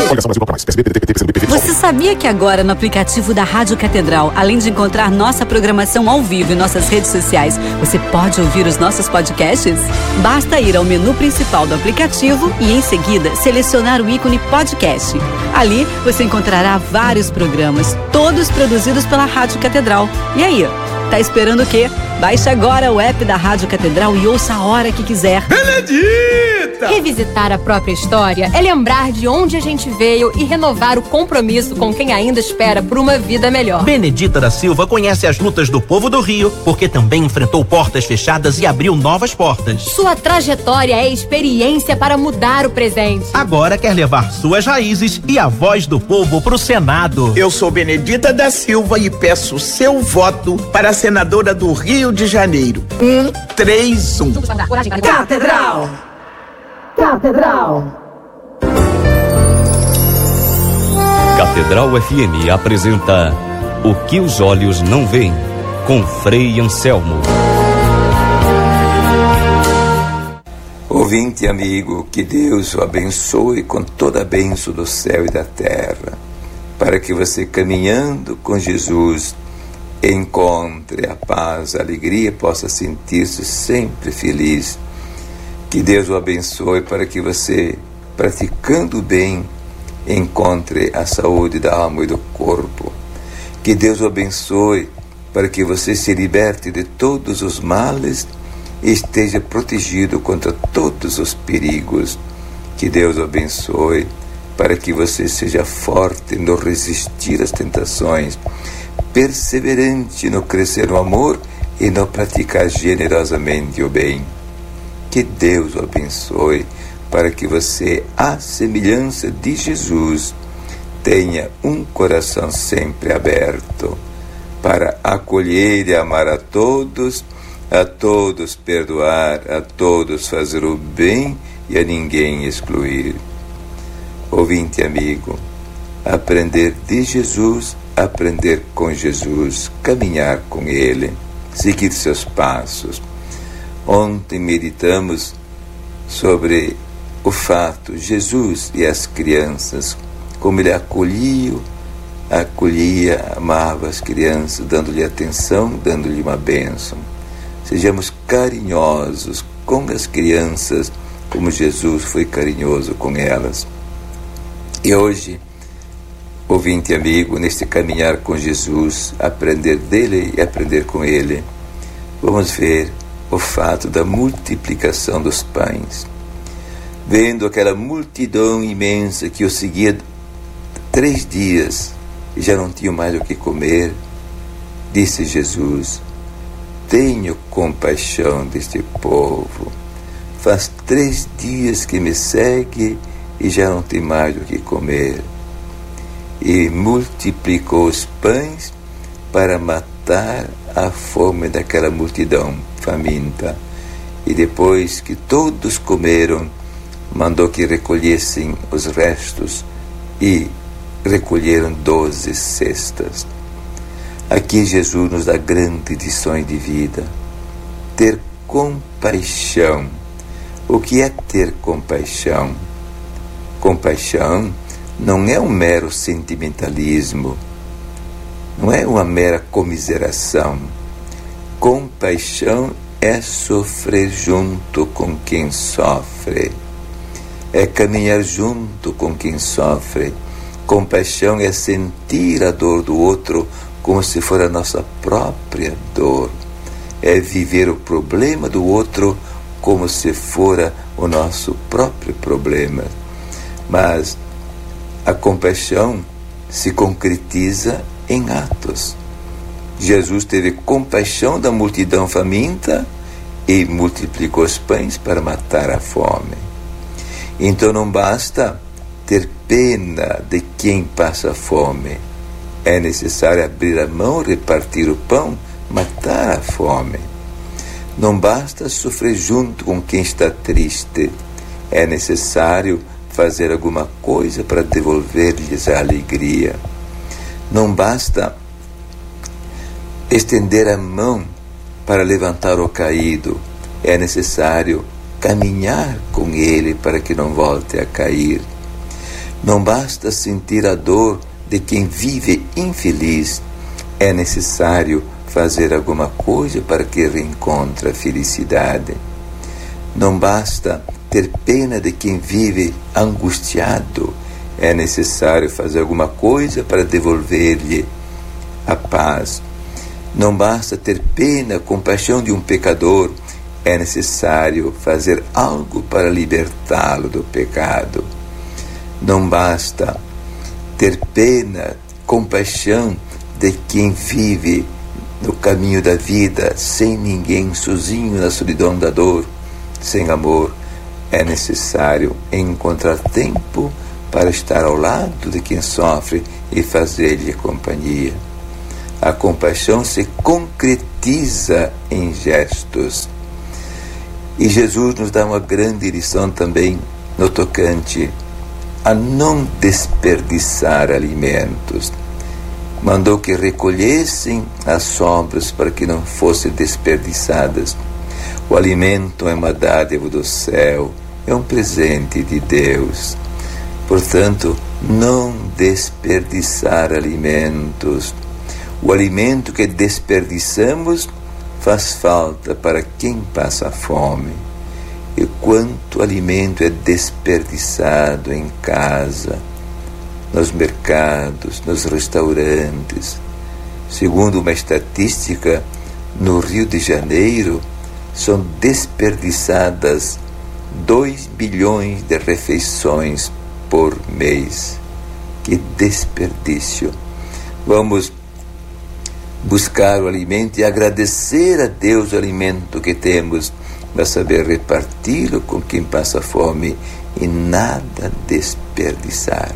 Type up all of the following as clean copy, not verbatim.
Você sabia que agora no aplicativo da Rádio Catedral, além de encontrar nossa programação ao vivo e nossas redes sociais, você pode ouvir os nossos podcasts? Basta ir ao menu principal do aplicativo e em seguida selecionar o ícone podcast. Ali você encontrará vários programas, todos produzidos pela Rádio Catedral. E aí, tá esperando o quê? Baixe agora o app da Rádio Catedral e ouça a hora que quiser. Benedita! Revisitar a própria história é lembrar de onde a gente veio e renovar o compromisso com quem ainda espera por uma vida melhor. Benedita da Silva conhece as lutas do povo do Rio, porque também enfrentou portas fechadas e abriu novas portas. Sua trajetória é experiência para mudar o presente. Agora quer levar suas raízes e a voz do povo pro Senado. Eu sou Benedita da Silva e peço seu voto para a senadora do Rio de Janeiro. 131. Catedral! Catedral! Catedral FM apresenta O que os olhos não veem, com Frei Anselmo. Ouvinte amigo, que Deus o abençoe com toda a bênção do céu e da terra, para que você, caminhando com Jesus, encontre a paz, a alegria e possa sentir-se sempre feliz. Que Deus o abençoe para que você, praticando o bem, encontre a saúde da alma e do corpo. Que Deus o abençoe para que você se liberte de todos os males e esteja protegido contra todos os perigos. Que Deus o abençoe para que você seja forte no resistir às tentações, perseverante no crescer no amor e no praticar generosamente o bem. Que Deus o abençoe para que você, à semelhança de Jesus, tenha um coração sempre aberto para acolher e amar a todos perdoar, a todos fazer o bem e a ninguém excluir. Ouvinte amigo, aprender de Jesus, aprender com Jesus, caminhar com Ele, seguir seus passos. Ontem meditamos sobre o fato, Jesus e as crianças, como Ele acolhia, amava as crianças, dando-lhe atenção, dando-lhe uma bênção. Sejamos carinhosos com as crianças, como Jesus foi carinhoso com elas. E hoje, ouvinte amigo, neste caminhar com Jesus, aprender dele e aprender com ele, vamos ver o fato da multiplicação dos pães. Vendo aquela multidão imensa que o seguia 3 dias e já não tinham mais o que comer, disse Jesus: tenho compaixão deste povo. Faz 3 dias que me segue e já não tem mais o que comer. E multiplicou os pães para matar a fome daquela multidão faminta. E depois que todos comeram, mandou que recolhessem os restos e recolheram 12 cestas. Aqui Jesus nos dá grandes lições de vida. Ter compaixão. O que é ter compaixão? Compaixão não é um mero sentimentalismo, não é uma mera comiseração. Compaixão é sofrer junto com quem sofre, é caminhar junto com quem sofre. Compaixão é sentir a dor do outro como se for a nossa própria dor, é viver o problema do outro como se fora o nosso próprio problema. Mas a compaixão se concretiza em atos. Jesus teve compaixão da multidão faminta e multiplicou os pães para matar a fome. Então não basta ter pena de quem passa fome. É necessário abrir a mão, repartir o pão, matar a fome. Não basta sofrer junto com quem está triste. É necessário fazer alguma coisa para devolver-lhes a alegria. Não basta estender a mão para levantar o caído. É necessário caminhar com ele para que não volte a cair. Não basta sentir a dor de quem vive infeliz, é necessário fazer alguma coisa para que reencontre a felicidade. Não basta ter pena de quem vive angustiado, é necessário fazer alguma coisa para devolver-lhe a paz. Não basta ter pena, compaixão de um pecador, é necessário fazer algo para libertá-lo do pecado. Não basta ter pena, compaixão de quem vive no caminho da vida, sem ninguém, sozinho na solidão da dor, sem amor. É necessário encontrar tempo para estar ao lado de quem sofre e fazer-lhe companhia. A compaixão se concretiza em gestos. E Jesus nos dá uma grande lição também no tocante a não desperdiçar alimentos. Mandou que recolhessem as sobras para que não fossem desperdiçadas. O alimento é uma dádiva do céu, é um presente de Deus. Portanto, não desperdiçar alimentos. O alimento que desperdiçamos faz falta para quem passa fome. E quanto alimento é desperdiçado em casa, nos mercados, nos restaurantes. Segundo uma estatística, no Rio de Janeiro são desperdiçadas 2 bilhões de refeições por mês. Que desperdício! Vamos buscar o alimento e agradecer a Deus o alimento que temos, mas saber reparti-lo com quem passa fome e nada desperdiçar.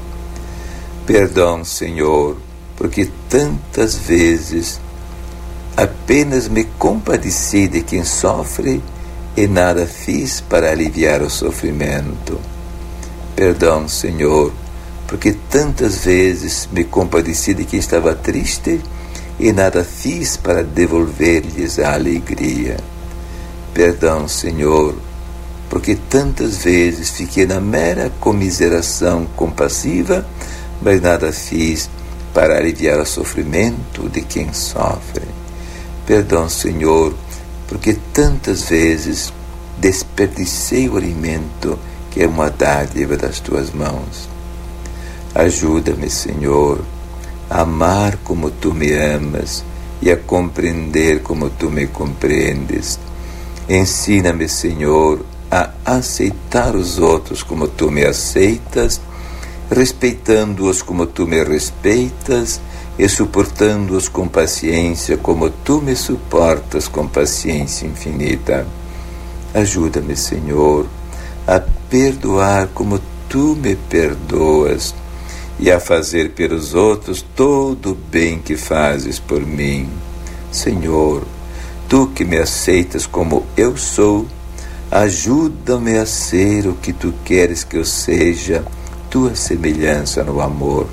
Perdão, Senhor, porque tantas vezes apenas me compadeci de quem sofre e nada fiz para aliviar o sofrimento. Perdão, Senhor, porque tantas vezes me compadeci de quem estava triste e nada fiz para devolver-lhes a alegria. Perdão, Senhor, porque tantas vezes fiquei na mera comiseração compassiva, mas nada fiz para aliviar o sofrimento de quem sofre. Perdão, Senhor, porque tantas vezes desperdicei o alimento que é uma dádiva das Tuas mãos. Ajuda-me, Senhor, a amar como Tu me amas e a compreender como Tu me compreendes. Ensina-me, Senhor, a aceitar os outros como Tu me aceitas, respeitando-os como Tu me respeitas e suportando-os com paciência como Tu me suportas com paciência infinita. Ajuda-me, Senhor, a perdoar como Tu me perdoas e a fazer pelos outros todo o bem que fazes por mim. Senhor, Tu que me aceitas como eu sou, ajuda-me a ser o que Tu queres que eu seja, Tua semelhança no amor.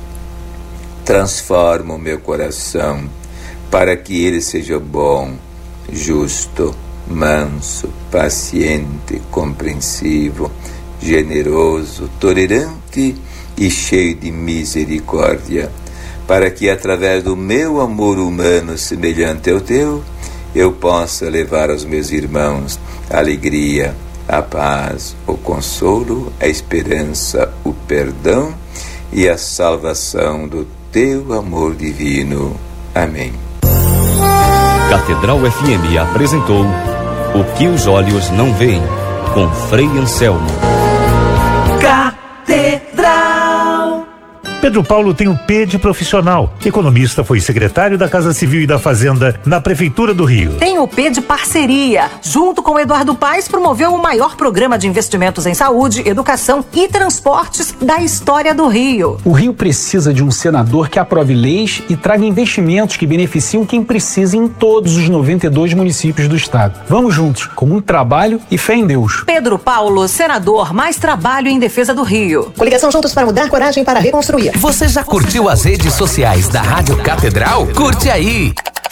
Transforma o meu coração para que ele seja bom, justo, manso, paciente, compreensivo, generoso, tolerante e cheio de misericórdia, para que através do meu amor humano semelhante ao Teu, eu possa levar aos meus irmãos a alegria, a paz, o consolo, a esperança, o perdão e a salvação do Teu amor divino. Amém. Catedral FM apresentou O que os olhos não veem, com Frei Anselmo. Pedro Paulo tem o P de profissional. Economista, foi secretário da Casa Civil e da Fazenda na Prefeitura do Rio. Tem o P de parceria. Junto com Eduardo Paes, promoveu o maior programa de investimentos em saúde, educação e transportes da história do Rio. O Rio precisa de um senador que aprove leis e traga investimentos que beneficiam quem precisa em todos os 92 municípios do estado. Vamos juntos, com muito trabalho e fé em Deus. Pedro Paulo, senador, mais trabalho em defesa do Rio. Coligação Juntos para Mudar, coragem para reconstruir. Você já curtiu as redes sociais da Rádio Catedral? Curte aí!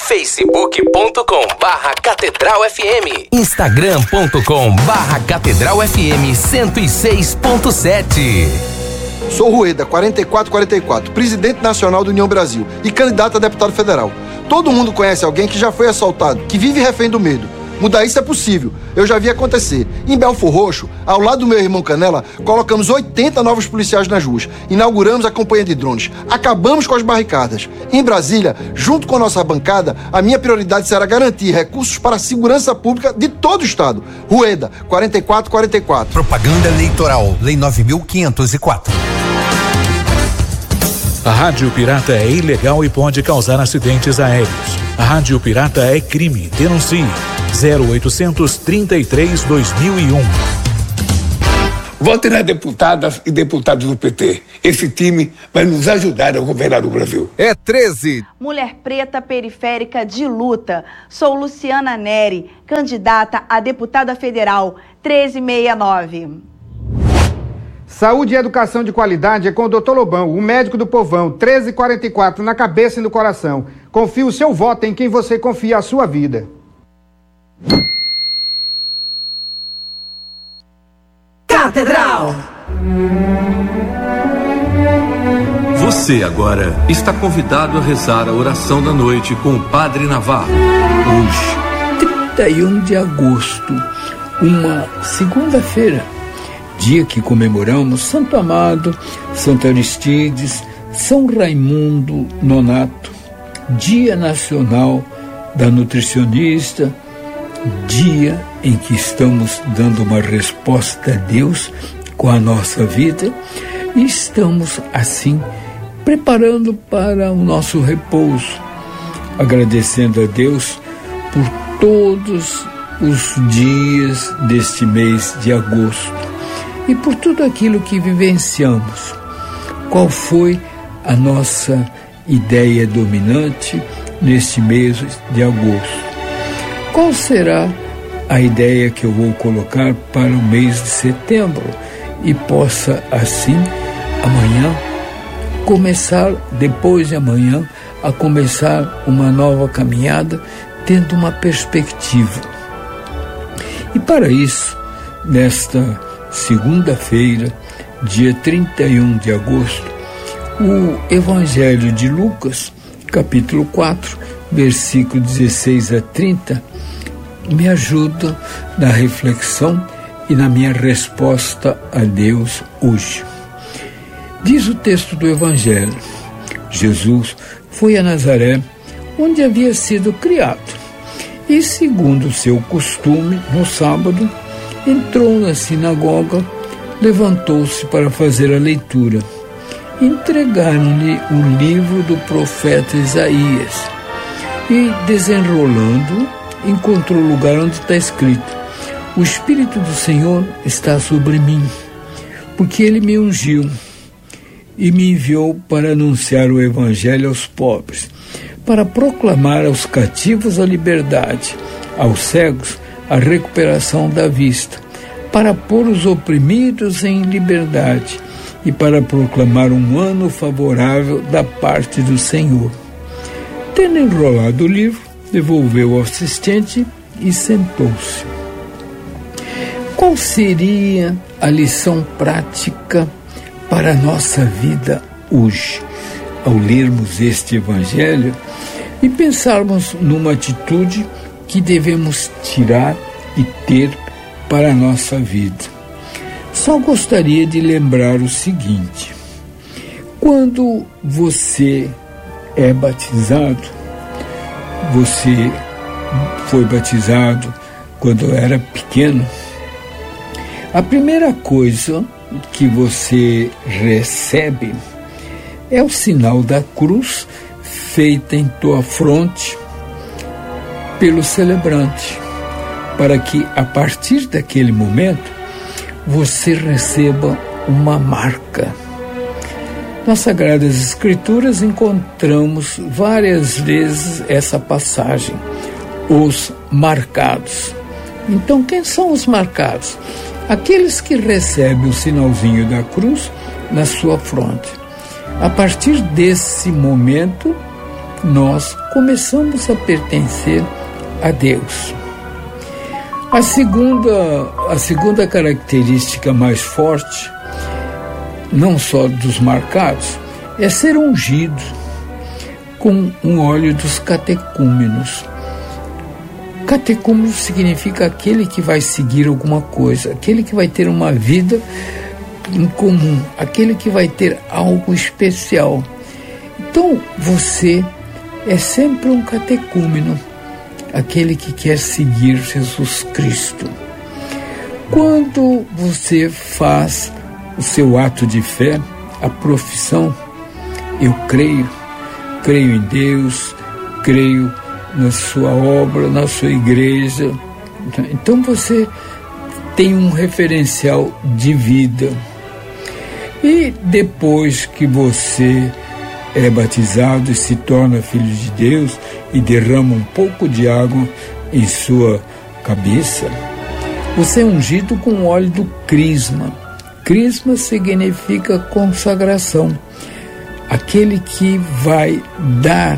facebook.com/Catedral FM, instagram.com/Catedral FM 106.7. Sou Rueda, 4444, presidente nacional do União Brasil e candidato a deputado federal. Todo mundo conhece alguém que já foi assaltado, que vive refém do medo. Mudar isso é possível, eu já vi acontecer. Em Belfor Roxo, ao lado do meu irmão Canela, colocamos 80 novos policiais nas ruas. Inauguramos a campanha de drones. Acabamos com as barricadas. Em Brasília, junto com a nossa bancada, a minha prioridade será garantir recursos para a segurança pública de todo o estado. Rueda, 4444. Propaganda eleitoral, Lei 9.504. A rádio pirata é ilegal e pode causar acidentes aéreos. A rádio pirata é crime. Denuncie. 0800 33 2001. Vote nas deputadas e deputados do PT. Esse time vai nos ajudar a governar o Brasil. É 13. Mulher preta periférica de luta. Sou Luciana Neri, candidata a deputada federal 1369. Saúde e educação de qualidade é com o Dr. Lobão, o médico do povão, 1344, na cabeça e no coração. Confie o seu voto em quem você confia a sua vida. Catedral. Você agora está convidado a rezar a oração da noite com o Padre Navarro. Hoje, 31 de agosto, uma segunda-feira, dia que comemoramos Santo Amado, Santo Aristides, São Raimundo Nonato, Dia Nacional da Nutricionista, dia em que estamos dando uma resposta a Deus com a nossa vida e estamos, assim, preparando para o nosso repouso, agradecendo a Deus por todos os dias deste mês de agosto e por tudo aquilo que vivenciamos. Qual foi a nossa ideia dominante neste mês de agosto? Qual será a ideia que eu vou colocar para o mês de setembro e possa, assim, amanhã, começar, depois de amanhã, a começar uma nova caminhada, tendo uma perspectiva. E para isso, nesta segunda-feira, dia 31 de agosto, o Evangelho de Lucas, capítulo 4, versículo 16 a 30, me ajuda na reflexão e na minha resposta a Deus hoje. Diz o texto do Evangelho: Jesus foi a Nazaré, onde havia sido criado, e, segundo o seu costume, no sábado, entrou na sinagoga, levantou-se para fazer a leitura. Entregaram-lhe o livro do profeta Isaías e, desenrolando, encontrou o lugar onde está escrito: o Espírito do Senhor está sobre mim, porque Ele me ungiu e me enviou para anunciar o Evangelho aos pobres, para proclamar aos cativos a liberdade, aos cegos a recuperação da vista, para pôr os oprimidos em liberdade e para proclamar um ano favorável da parte do Senhor. Tendo enrolado o livro, devolveu ao assistente e sentou-se. Qual seria a lição prática para a nossa vida hoje, ao lermos este Evangelho e pensarmos numa atitude que devemos tirar e ter para a nossa vida? Só gostaria de lembrar o seguinte: quando você é batizado, você foi batizado quando era pequeno, a primeira coisa que você recebe é o sinal da cruz feita em tua fronte pelo celebrante, para que a partir daquele momento você receba uma marca. Nas Sagradas Escrituras encontramos várias vezes essa passagem, os marcados. Então, quem são os marcados? Aqueles que recebem o sinalzinho da cruz na sua fronte. A partir desse momento, nós começamos a pertencer a Deus. A segunda característica mais forte não só dos marcados, é ser ungido com um óleo dos catecúmenos. Catecúmeno significa aquele que vai seguir alguma coisa, aquele que vai ter uma vida em comum, aquele que vai ter algo especial. Então você é sempre um catecúmeno, aquele que quer seguir Jesus Cristo. Quando você faz o seu ato de fé, a profissão, eu creio em Deus, creio na sua obra, na sua igreja. Então você tem um referencial de vida. E depois que você é batizado e se torna filho de Deus e derrama um pouco de água em sua cabeça, você é ungido com o óleo do crisma. Crisma significa consagração. Aquele que vai dar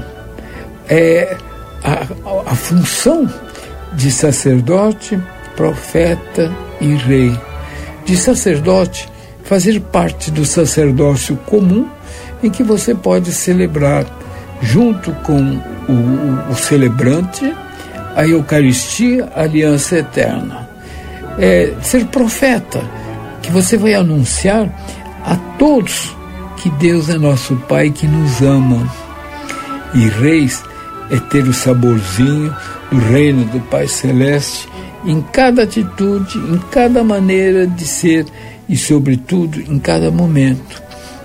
a função de sacerdote, profeta e rei. De sacerdote, fazer parte do sacerdócio comum, em que você pode celebrar, junto com o celebrante, a Eucaristia, a aliança eterna. Ser profeta, que você vai anunciar a todos que Deus é nosso Pai, que nos ama. E reis é ter o saborzinho do reino do Pai Celeste em cada atitude, em cada maneira de ser e, sobretudo, em cada momento.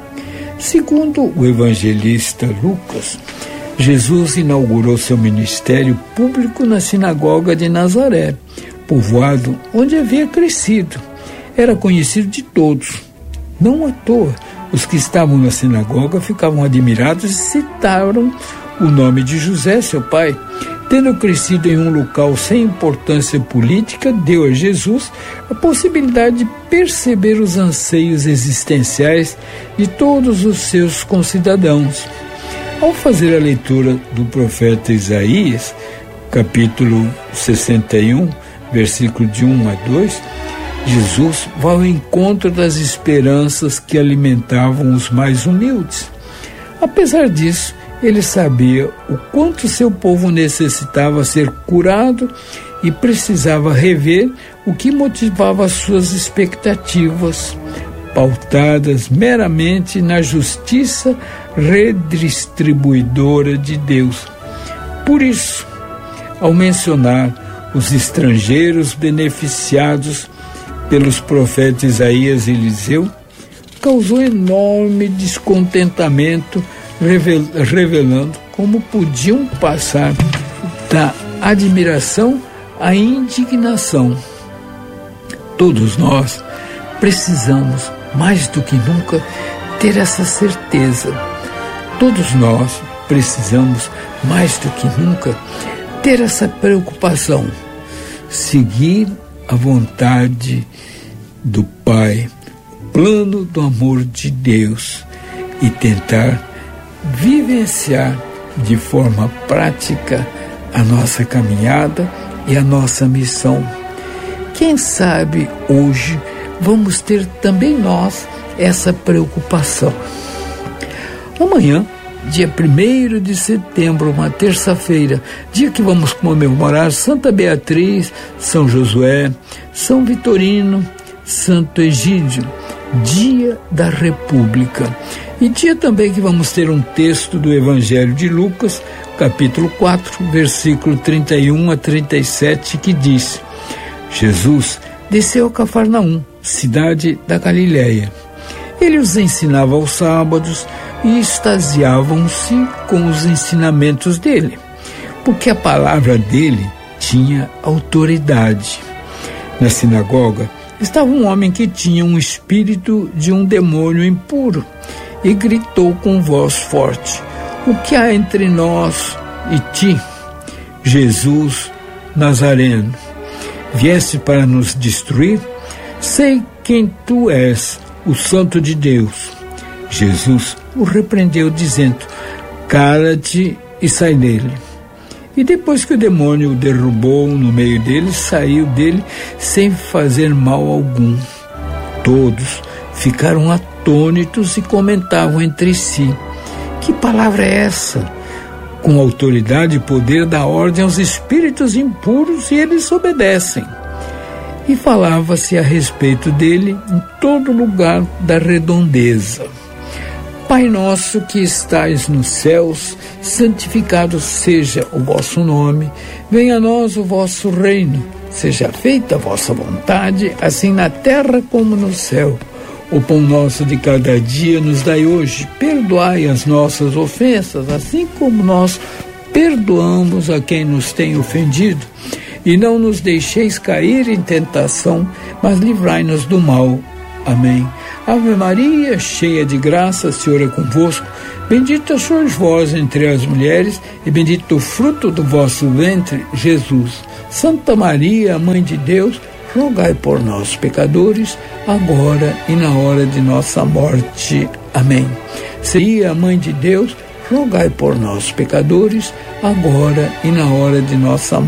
Segundo o evangelista Lucas, Jesus inaugurou seu ministério público na sinagoga de Nazaré, povoado onde havia crescido. Era conhecido de todos. Não à toa, os que estavam na sinagoga ficavam admirados e citaram o nome de José, seu pai. Tendo crescido em um local sem importância política, deu a Jesus a possibilidade de perceber os anseios existenciais de todos os seus concidadãos. Ao fazer a leitura do profeta Isaías, capítulo 61, versículo de 1 a 2, Jesus vai ao encontro das esperanças que alimentavam os mais humildes. Apesar disso, ele sabia o quanto seu povo necessitava ser curado e precisava rever o que motivava suas expectativas, pautadas meramente na justiça redistribuidora de Deus. Por isso, ao mencionar os estrangeiros beneficiados pelos profetas Isaías e Eliseu, causou enorme descontentamento, revelando como podiam passar da admiração à indignação. Todos nós precisamos, mais do que nunca, ter essa certeza. Todos nós precisamos, mais do que nunca, ter essa preocupação. Seguir a vontade do Pai, o plano do amor de Deus e tentar vivenciar de forma prática a nossa caminhada e a nossa missão. Quem sabe hoje vamos ter também nós essa preocupação. Amanhã, dia 1º de setembro, uma terça-feira, dia que vamos comemorar Santa Beatriz, São Josué, São Vitorino, Santo Egídio, dia da República. E dia também que vamos ter um texto do Evangelho de Lucas, capítulo 4, versículo 31 a 37, que diz: Jesus desceu a Cafarnaum, cidade da Galileia. Ele os ensinava aos sábados e extasiavam-se com os ensinamentos dele, porque a palavra dele tinha autoridade. Na sinagoga estava um homem que tinha um espírito de um demônio impuro e gritou com voz forte: o que há entre nós e ti, Jesus Nazareno? Vieste para nos destruir? Sei quem tu és, o Santo de Deus. Jesus o repreendeu, dizendo: cala-te e sai dele. E depois que o demônio o derrubou no meio dele, saiu dele sem fazer mal algum. Todos ficaram atônitos e comentavam entre si: que palavra é essa? Com autoridade e poder dá ordem aos espíritos impuros e eles obedecem. E falava-se a respeito dele em todo lugar da redondeza. Pai nosso que estais nos céus, santificado seja o vosso nome, venha a nós o vosso reino, seja feita a vossa vontade, assim na terra como no céu. O pão nosso de cada dia nos dai hoje, perdoai as nossas ofensas, assim como nós perdoamos a quem nos tem ofendido. E não nos deixeis cair em tentação, mas livrai-nos do mal. Amém. Ave Maria, cheia de graça, o Senhor é convosco. Bendita sois vós entre as mulheres, e bendito o fruto do vosso ventre, Jesus. Santa Maria, Mãe de Deus, rogai por nós, pecadores, agora e na hora de nossa morte. Amém. Maria, Mãe de Deus, rogai por nós, pecadores, agora e na hora de nossa morte.